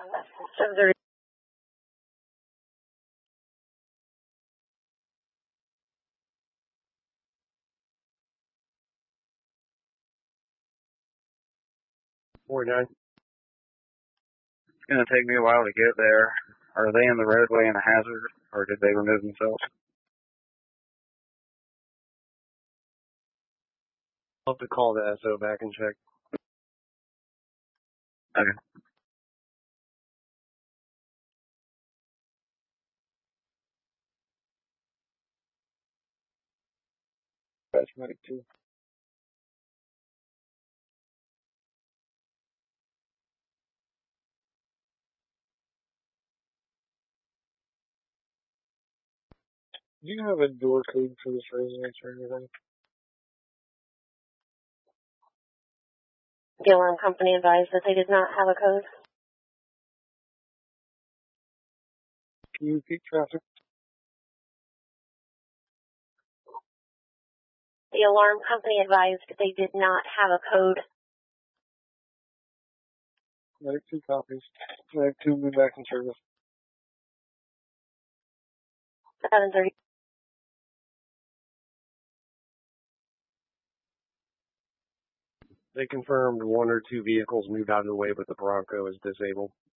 7:30. It's going to take me a while to get there. Are they in the roadway in a hazard, or did they remove themselves? I'll have to call the SO back and check. Okay. That's right, too. Do you have a door code for this residence or anything? The alarm company advised that they did not have a code. Can you repeat traffic? The alarm company advised that they did not have a code. I have 2 copies. I have 2 move back in service. 7:30. They confirmed 1 or 2 vehicles moved out of the way, but the Bronco is disabled.